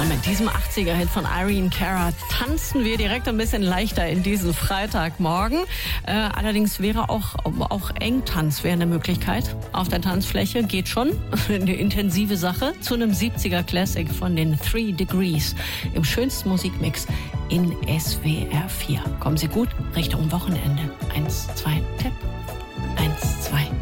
Mit diesem 80er-Hit von Irene Cara tanzen wir direkt ein bisschen leichter in diesen Freitagmorgen. Allerdings wäre auch Engtanz wäre eine Möglichkeit. Auf der Tanzfläche geht schon. Eine intensive Sache. Zu einem 70er-Classic von den 3 Degrees. Im schönsten Musikmix in SWR 4. Kommen Sie gut Richtung Wochenende. 1, 2, Tipp. 1, 2.